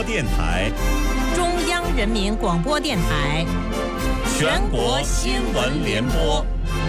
电台、 中央人民广播电台、 全国新闻联播。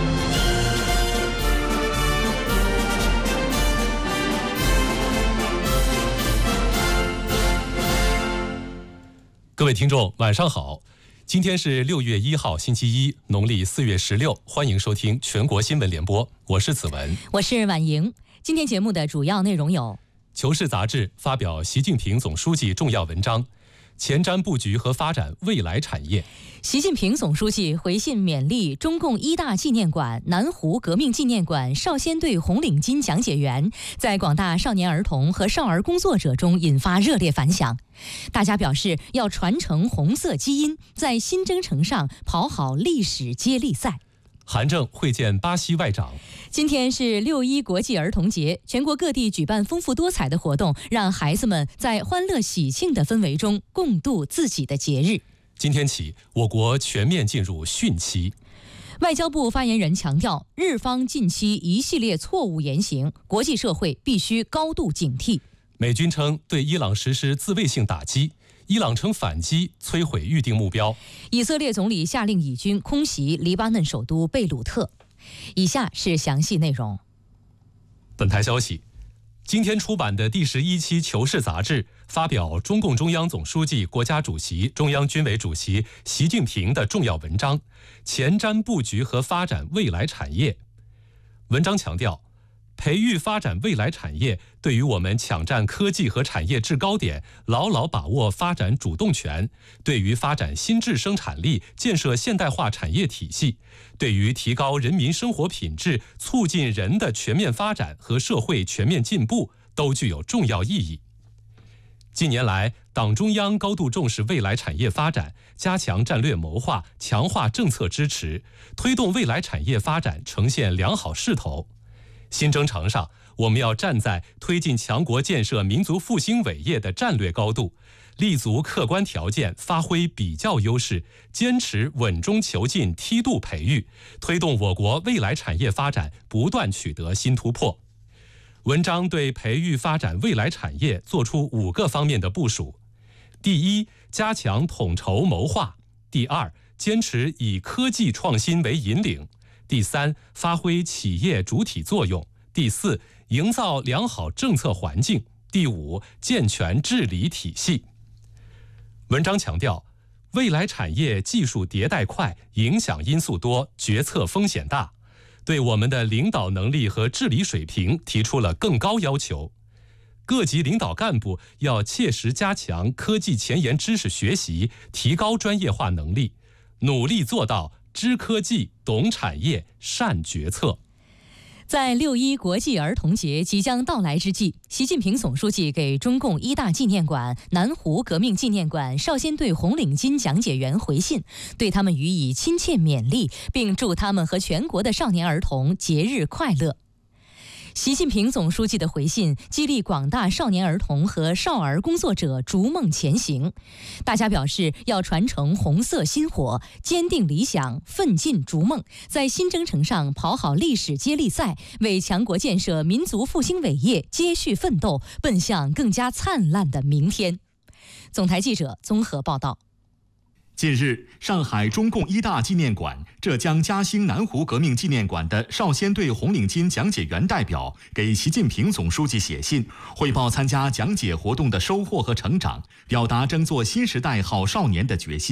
各位听众，晚上好！今天是6月1号，星期一，农历4月16，欢迎收听全国新闻联播，我是子文， 我是婉莹。今天节目的主要内容有： 《求是》杂志发表习近平总书记重要文章，前瞻布局和发展未来产业。 习近平总书记回信勉励中共一大纪念馆、南湖革命纪念馆少先队红领巾讲解员在广大少年儿童和少儿工作者中引发热烈反响。大家表示要传承红色基因，在新征程上跑好历史接力赛。 韩正会见巴西外长。 今天是6·1国际儿童节，全国各地举办丰富多彩的活动，让孩子们在欢乐喜庆的氛围中共度自己的节日。 今天起，我国全面进入汛期。 外交部发言人强调，日方近期一系列错误言行，国际社会必须高度警惕。 美军称对伊朗实施自卫性打击，伊朗称反击摧毁预定目标。 以色列总理下令以军空袭黎巴嫩首都贝鲁特。以下是详细内容。 本台消息，今天出版的第11期《求是》杂志发表中共中央总书记、国家主席、中央军委主席习近平的重要文章，前瞻布局和发展未来产业。文章强调，培育发展未来产业对于我们抢占科技和产业制高点，牢牢把握发展主动权，对于发展新质生产力、建设现代化产业体系，对于提高人民生活品质、促进人的全面发展和社会全面进步都具有重要意义。近年来，党中央高度重视未来产业发展，加强战略谋划，强化政策支持，推动未来产业发展呈现良好势头。新征程上，我们要站在推进强国建设民族复兴伟业的战略高度，立足客观条件，发挥比较优势，坚持稳中求进梯度培育，推动我国未来产业发展不断取得新突破。文章对培育发展未来产业作出5个方面的部署：第一，加强统筹谋划；第二，坚持以科技创新为引领；第三，发挥企业主体作用；第四，营造良好政策环境；第五，健全治理体系。文章强调，未来产业技术迭代快，影响因素多，决策风险大，对我们的领导能力和治理水平提出了更高要求。各级领导干部要切实加强科技前沿知识学习，提高专业化能力，努力做到知科技、懂产业、善决策。 在6·1国际儿童节即将到来之际，习近平总书记给中共一大纪念馆、南湖革命纪念馆少先队红领巾讲解员回信，对他们予以亲切勉励，并祝他们和全国的少年儿童节日快乐。习近平总书记的回信激励广大少年儿童和少儿工作者逐梦前行。大家表示要传承红色薪火，坚定理想，奋进逐梦，在新征程上跑好历史接力赛，为强国建设民族复兴伟业接续奋斗，奔向更加灿烂的明天。总台记者综合报道。 近日，上海中共一大纪念馆、浙江嘉兴南湖革命纪念馆的少先队红领巾讲解员代表给习近平总书记写信，汇报参加讲解活动的收获和成长，表达争做新时代好少年的决心。